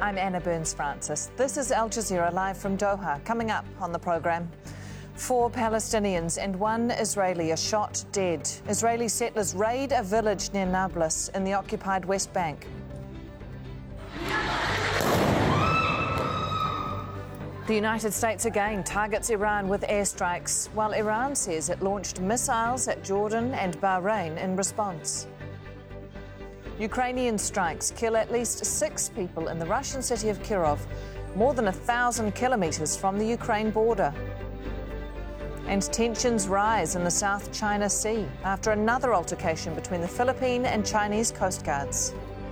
I'm Anna Burns-Francis. This is Al Jazeera live from Doha. Coming up on the programme, 4 Palestinians and 1 Israeli are shot dead. Israeli settlers raid a village near Nablus in the occupied West Bank. The United States again targets Iran with airstrikes, while Iran says it launched missiles at Jordan and Bahrain in response. Ukrainian strikes kill at least 6 people in the Russian city of Kirov, more than 1,000 kilometres from the Ukraine border. And tensions rise in the South China Sea after another altercation between the Philippine and Chinese Coast Guards.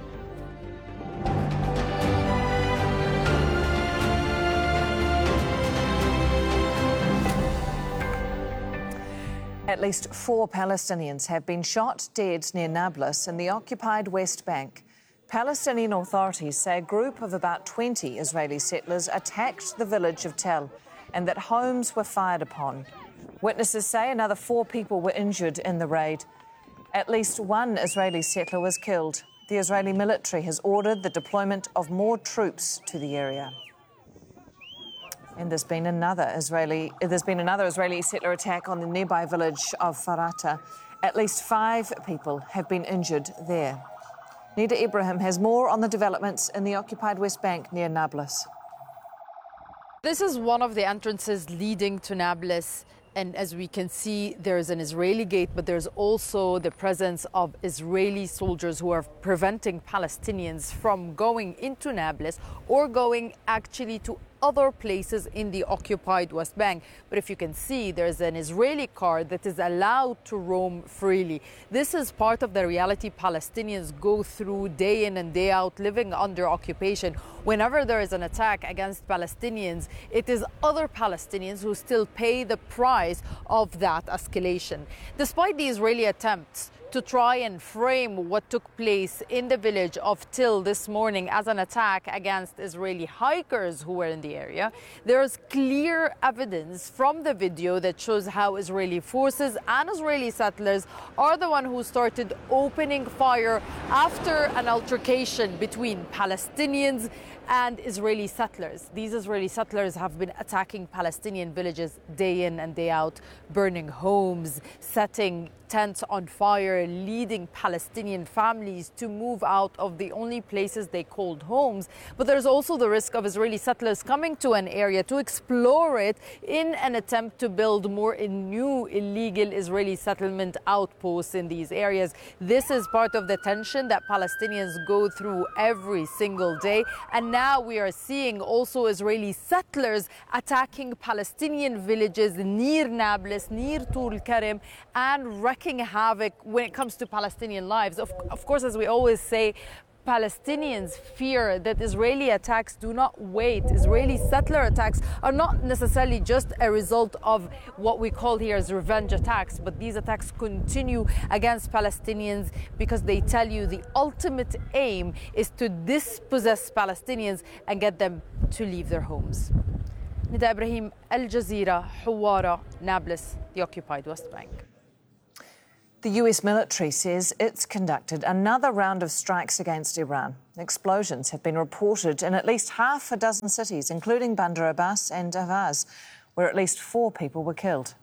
At least 4 Palestinians have been shot dead near Nablus in the occupied West Bank. Palestinian authorities say a group of about 20 Israeli settlers attacked the village of Tel and that homes were fired upon. Witnesses say another 4 people were injured in the raid. At least 1 Israeli settler was killed. The Israeli military has ordered the deployment of more troops to the area. And there's been another Israeli settler attack on the nearby village of Farata. At least 5 people have been injured there. Nida Ibrahim has more on the developments in the occupied West Bank near Nablus. This is one of the entrances leading to Nablus. And as we can see, there's an Israeli gate, but there's also the presence of Israeli soldiers who are preventing Palestinians from going into Nablus or going actually to other places in the occupied West Bank. But if you can see, there's an Israeli car that is allowed to roam freely. This is part of the reality Palestinians go through day in and day out, living under occupation. Whenever there is an attack against Palestinians, it is other Palestinians who still pay the price of that escalation. Despite the Israeli attempts to try and frame what took place in the village of Til this morning as an attack against Israeli hikers who were in the area, there is clear evidence from the video that shows how Israeli forces and Israeli settlers are the one who started opening fire after an altercation between Palestinians and Israeli settlers. These Israeli settlers have been attacking Palestinian villages day in and day out, burning homes, setting tents on fire, leading Palestinian families to move out of the only places they called homes. But there's also the risk of Israeli settlers coming to an area to explore it in an attempt to build more new illegal Israeli settlement outposts in these areas. This is part of the tension that Palestinians go through every single day. And now we are seeing also Israeli settlers attacking Palestinian villages near Nablus, near Tul Karim, and wrecking havoc when it comes to Palestinian lives. Of course, as we always say, Palestinians fear that Israeli attacks do not wait. Israeli settler attacks are not necessarily just a result of what we call here as revenge attacks, but these attacks continue against Palestinians because they tell you the ultimate aim is to dispossess Palestinians and get them to leave their homes. Nida Ibrahim, Al Jazeera, Hawara, Nablus, the occupied West Bank. The US military says it's conducted another round of strikes against Iran. Explosions have been reported in at least half a dozen cities, including Bandar Abbas and Ahvaz, where at least 4 people were killed.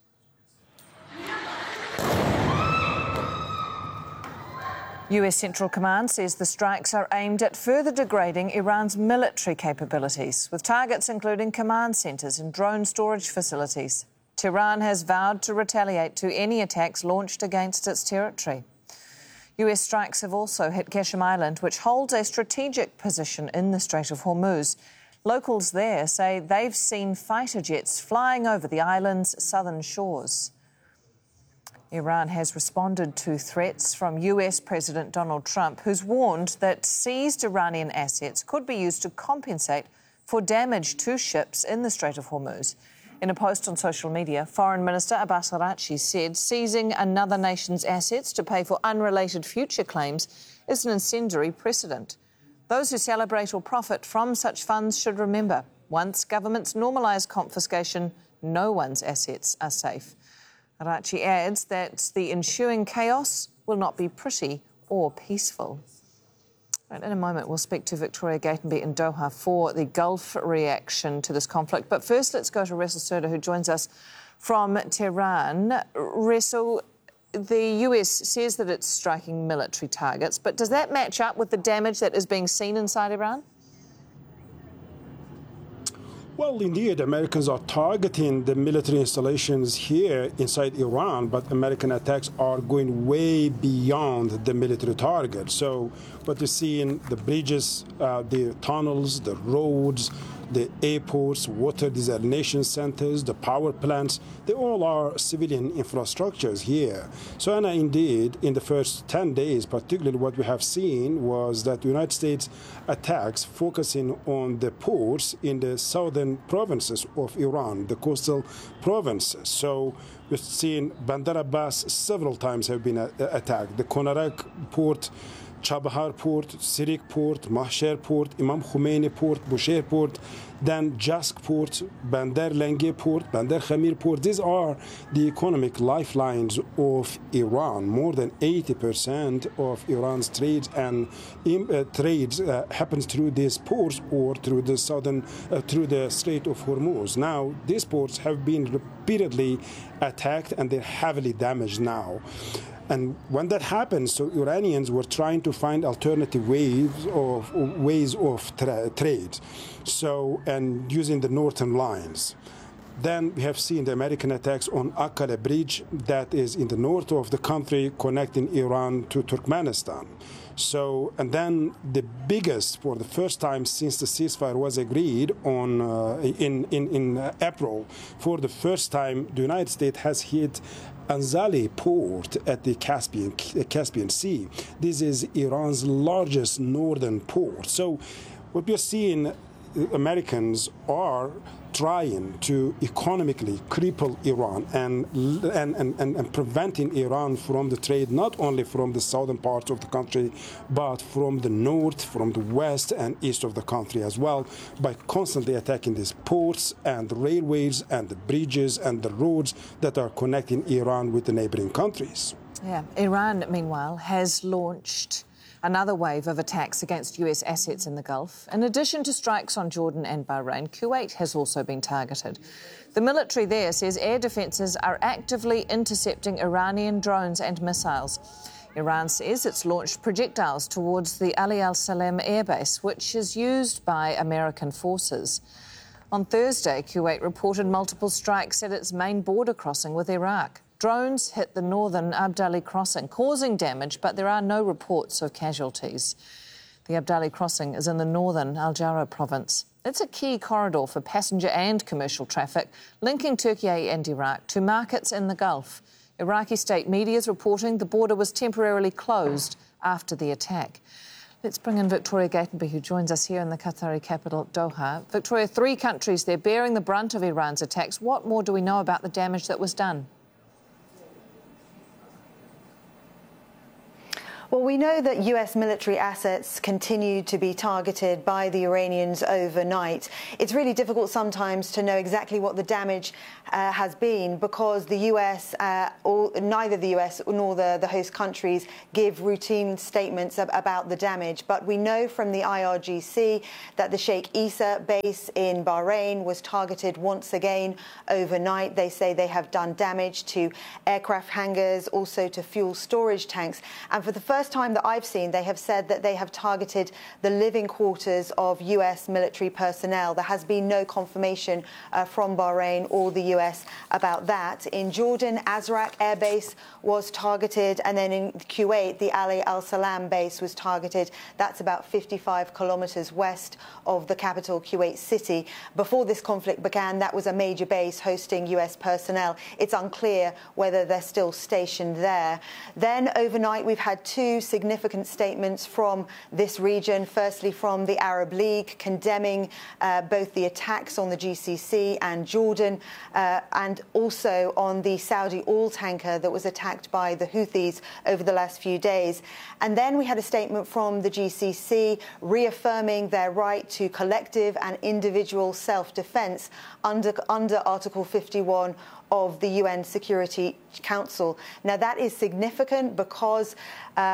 US Central Command says the strikes are aimed at further degrading Iran's military capabilities, with targets including command centres and drone storage facilities. Tehran has vowed to retaliate to any attacks launched against its territory. US strikes have also hit Qashm Island, which holds a strategic position in the Strait of Hormuz. Locals there say they've seen fighter jets flying over the island's southern shores. Iran has responded to threats from US President Donald Trump, who's warned that seized Iranian assets could be used to compensate for damage to ships in the Strait of Hormuz. In a post on social media, Foreign Minister Abbas Araghchi said seizing another nation's assets to pay for unrelated future claims is an incendiary precedent. Those who celebrate or profit from such funds should remember, once governments normalise confiscation, no one's assets are safe. Araghchi adds that the ensuing chaos will not be pretty or peaceful. Right, in a moment, we'll speak to Victoria Gatenby in Doha for the Gulf reaction to this conflict. But first, let's go to Ressel Serda, who joins us from Tehran. Ressel, the US says that it's striking military targets, but does that match up with the damage that is being seen inside Iran? Well, indeed, Americans are targeting the military installations here inside Iran, but American attacks are going way beyond the military target. So what you see in the bridges, the tunnels, the roads, the airports, water desalination centers, the power plants, they all are civilian infrastructures here. So, and indeed, in the first 10 days, particularly what we have seen was that the United States attacks focusing on the ports in the southern provinces of Iran, the coastal provinces. So we've seen Bandar Abbas several times have been attacked. The Konarak port, Chabahar Port, Sirik Port, Mahsher Port, Imam Khomeini Port, Bushehr Port, then Jask Port, Bandar Lenge Port, Bandar Khamir Port. These are the economic lifelines of Iran. More than 80% of Iran's trades and trades happens through these ports or through the through the Strait of Hormuz. Now, these ports have been repeatedly attacked and they're heavily damaged now. And when that happens, so Iranians were trying to find alternative ways of trade, so and using the northern lines. Then we have seen the American attacks on Akkala Bridge, that is in the north of the country, connecting Iran to Turkmenistan. So, and then the biggest, for the first time since the ceasefire was agreed on in April, for the first time, the United States has hit Anzali port at the Caspian Sea. This is Iran's largest northern port. So what we're seeing, Americans are trying to economically cripple Iran and preventing Iran from the trade, not only from the southern parts of the country, but from the north, from the west and east of the country as well, by constantly attacking these ports and the railways and the bridges and the roads that are connecting Iran with the neighboring countries. Yeah, Iran, meanwhile, has launched another wave of attacks against US assets in the Gulf. In addition to strikes on Jordan and Bahrain, Kuwait has also been targeted. The military there says air defences are actively intercepting Iranian drones and missiles. Iran says it's launched projectiles towards the Ali al-Salem airbase, which is used by American forces. On Thursday, Kuwait reported multiple strikes at its main border crossing with Iraq. Drones hit the northern Abdali crossing, causing damage, but there are no reports of casualties. The Abdali crossing is in the northern Al-Jara province. It's a key corridor for passenger and commercial traffic, linking Turkey and Iraq to markets in the Gulf. Iraqi state media is reporting the border was temporarily closed after the attack. Let's bring in Victoria Gatenby, who joins us here in the Qatari capital, Doha. Victoria, 3 countries there bearing the brunt of Iran's attacks. What more do we know about the damage that was done? Well, we know that US military assets continue to be targeted by the Iranians overnight. It's really difficult sometimes to know exactly what the damage has been because the US, neither the US nor the host countries give routine statements about the damage. But we know from the IRGC that the Sheikh Issa base in Bahrain was targeted once again overnight. They say they have done damage to aircraft hangars, also to fuel storage tanks. And for the first time that I've seen, they have said that they have targeted the living quarters of US military personnel. There has been no confirmation from Bahrain or the US about that. In Jordan, Azraq Air Base was targeted, and then in Kuwait, the Ali al-Salam base was targeted. That's about 55 kilometers west of the capital, Kuwait City. Before this conflict began, that was a major base hosting US personnel. It's unclear whether they're still stationed there. Then overnight, we've had 2 significant statements from this region. Firstly, from the Arab League, condemning both the attacks on the GCC and Jordan, and also on the Saudi oil tanker that was attacked by the Houthis over the last few days. And then we had a statement from the GCC reaffirming their right to collective and individual self-defense under Article 51 of the UN Security Council. Now, that is significant because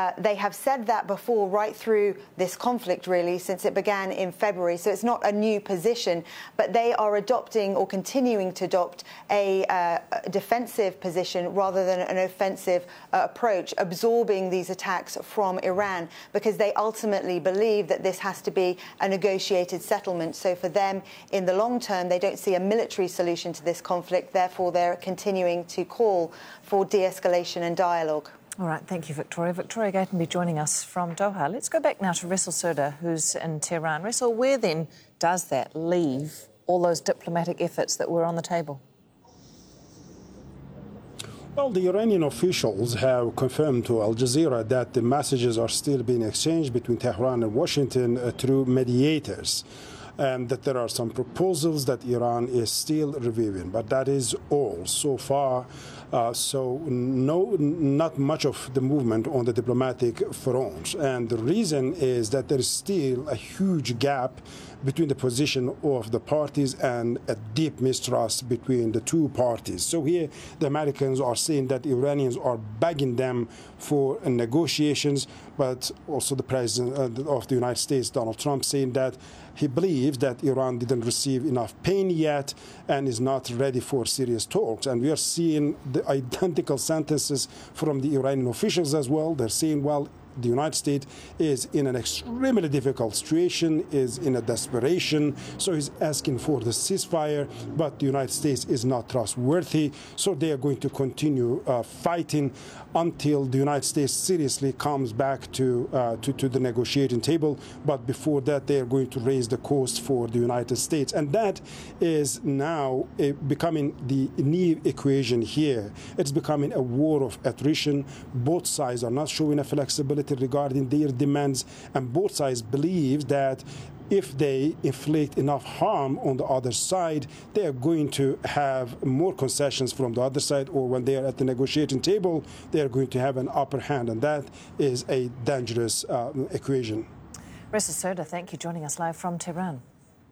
They have said that before, right through this conflict, really, since it began in February. So it's not a new position, but they are adopting or continuing to adopt a defensive position rather than an offensive approach, absorbing these attacks from Iran, because they ultimately believe that this has to be a negotiated settlement. So for them, in the long term, they don't see a military solution to this conflict. Therefore, they're continuing to call for de-escalation and dialogue. All right, thank you, Victoria. Victoria Gatenby joining us from Doha. Let's go back now to Ressel Serdar, who's in Tehran. Ressel, where then does that leave all those diplomatic efforts that were on the table? Well, the Iranian officials have confirmed to Al Jazeera that the messages are still being exchanged between Tehran and Washington through mediators, and that there are some proposals that Iran is still reviewing. But that is all so far. Not much of the movement on the diplomatic front. And the reason is that there is still a huge gap between the position of the parties and a deep mistrust between the two parties. So here the Americans are saying that Iranians are begging them for negotiations, but also the President of the United States, Donald Trump, saying that he believes that Iran didn't receive enough pain yet and is not ready for serious talks. And we are seeing the identical sentences from the Iranian officials as well. They're saying, well, the United States is in an extremely difficult situation, is in a desperation, so he's asking for the ceasefire, but the United States is not trustworthy, so they are going to continue fighting until the United States seriously comes back to the negotiating table. But before that, they are going to raise the cost for the United States. And that is now becoming the new equation here. It's becoming a war of attrition. Both sides are not showing a flexibility regarding their demands, and both sides believe that if they inflict enough harm on the other side, they are going to have more concessions from the other side, or when they are at the negotiating table, they are going to have an upper hand, and that is a dangerous equation. Ressel Serdar, thank you, joining us live from Tehran.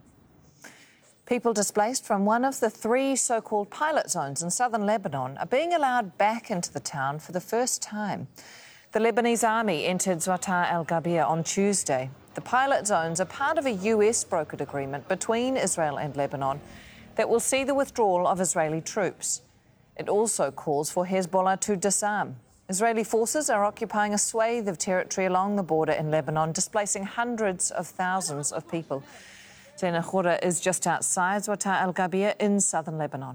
People displaced from one of the 3 so-called pilot zones in southern Lebanon are being allowed back into the town for the first time. The Lebanese army entered Zawatar al-Ghabir on Tuesday. The pilot zones are part of a US brokered agreement between Israel and Lebanon that will see the withdrawal of Israeli troops. It also calls for Hezbollah to disarm. Israeli forces are occupying a swathe of territory along the border in Lebanon, displacing hundreds of thousands of people. Zena Khoury is just outside Zawatar al-Ghabir in southern Lebanon.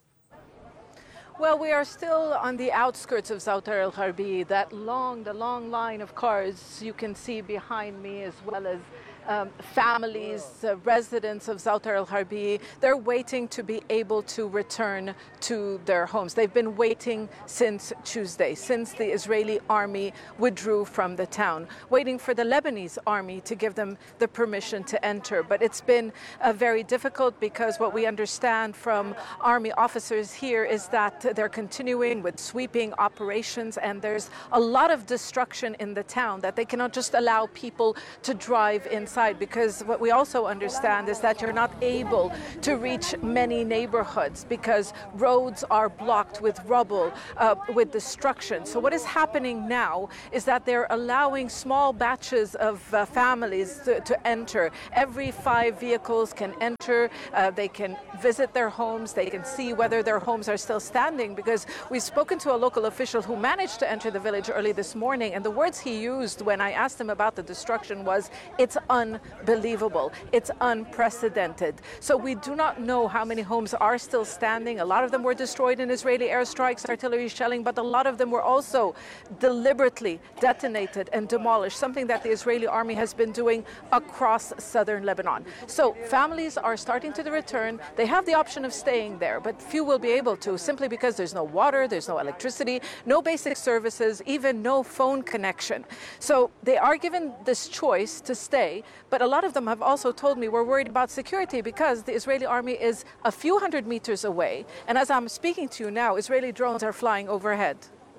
Well, we are still on the outskirts of Zawatar al-Ghabir, the long line of cars you can see behind me, as well as families, residents of Zawatar al-Ghabir. They're waiting to be able to return to their homes. They've been waiting since Tuesday, since the Israeli army withdrew from the town, waiting for the Lebanese army to give them the permission to enter. But it's been very difficult, because what we understand from army officers here is that they're continuing with sweeping operations, and there's a lot of destruction in the town, that they cannot just allow people to drive inside, because what we also understand is that you're not able to reach many neighborhoods because roads are blocked with rubble, with destruction. So what is happening now is that they're allowing small batches of families to enter. Every 5 vehicles can enter. They can visit their homes. They can see whether their homes are still standing, because we've spoken to a local official who managed to enter the village early this morning, and the words he used when I asked him about the destruction was, "It's unbelievable. It's unprecedented." So we do not know how many homes are still standing. A lot of them were destroyed in Israeli airstrikes, artillery shelling, but a lot of them were also deliberately detonated and demolished, something that the Israeli army has been doing across southern Lebanon. So families are starting to return. They have the option of staying there, but few will be able to, simply because there's no water, there's no electricity, no basic services, even no phone connection. So they are given this choice to stay, but a lot of them have also told me we're worried about security, because the Israeli army is a few hundred meters away, and as I'm speaking to you now, Israeli drones are flying overhead.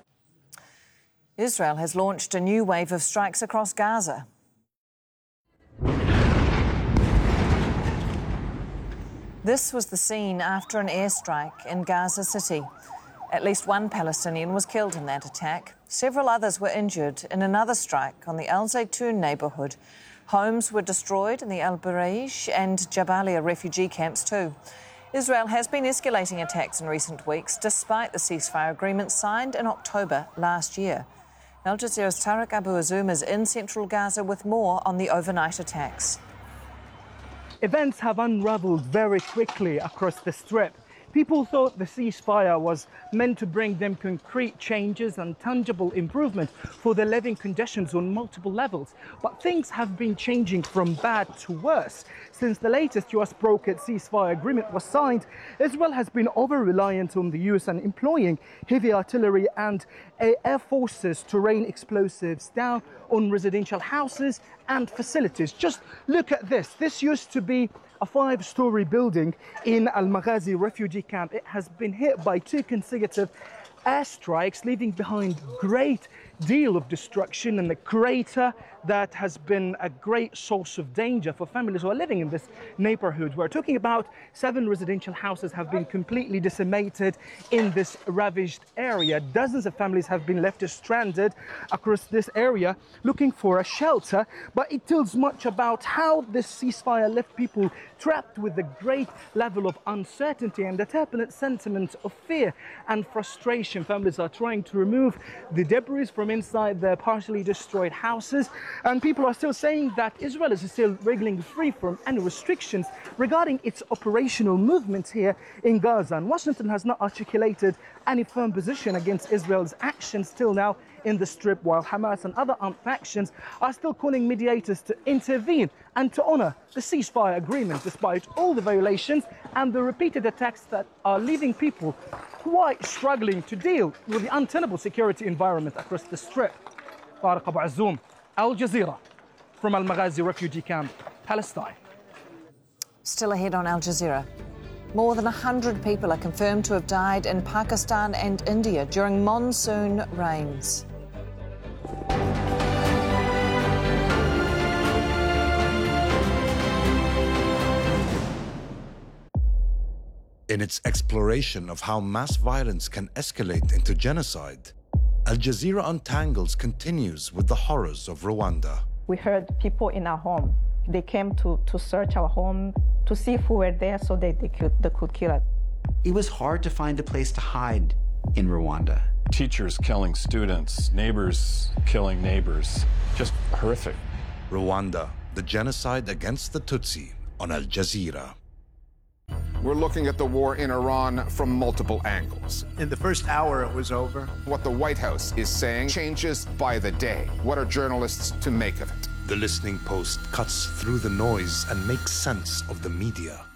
Israel has launched a new wave of strikes across Gaza. This was the scene after an airstrike in Gaza City. At least one Palestinian was killed in that attack. Several others were injured in another strike on the Al Zaytun neighbourhood. Homes were destroyed in the Al Bareij and Jabalia refugee camps too. Israel has been escalating attacks in recent weeks, despite the ceasefire agreement signed in October last year. Al Jazeera's Tariq Abu Azum is in central Gaza with more on the overnight attacks. Events have unravelled very quickly across the Strip. People thought the ceasefire was meant to bring them concrete changes and tangible improvement for their living conditions on multiple levels. But things have been changing from bad to worse. Since the latest US-brokered ceasefire agreement was signed, Israel has been over-reliant on the US and employing heavy artillery and air forces to rain explosives down on residential houses and facilities. Just look at this. This used to be a 5-story building in Al-Maghazi refugee camp. It has been hit by 2 consecutive airstrikes, leaving behind a great deal of destruction and a crater that has been a great source of danger for families who are living in this neighborhood. We're talking about 7 residential houses have been completely decimated in this ravaged area. Dozens of families have been left stranded across this area looking for a shelter, but it tells much about how this ceasefire left people trapped with a great level of uncertainty and a turbulent sentiment of fear and frustration. Families are trying to remove the debris from inside their partially destroyed houses, and people are still saying that Israel is still wriggling free from any restrictions regarding its operational movements here in Gaza. And Washington has not articulated any firm position against Israel's actions till now in the Strip, while Hamas and other armed factions are still calling mediators to intervene and to honour the ceasefire agreement, despite all the violations and the repeated attacks that are leaving people quite struggling to deal with the untenable security environment across the Strip. Tariq Abu Azum, Al Jazeera, from Al-Maghazi refugee camp, Palestine. Still ahead on Al Jazeera. More than 100 people are confirmed to have died in Pakistan and India during monsoon rains. In its exploration of how mass violence can escalate into genocide, Al Jazeera Untangles continues with the horrors of Rwanda. We heard people in our home. They came to search our home to see if we were there so they could kill us. It was hard to find a place to hide in Rwanda. Teachers killing students, neighbors killing neighbors. Just horrific. Rwanda, the genocide against the Tutsi on Al Jazeera. We're looking at the war in Iran from multiple angles. In the first hour, it was over. What the White House is saying changes by the day. What are journalists to make of it? The Listening Post cuts through the noise and makes sense of the media.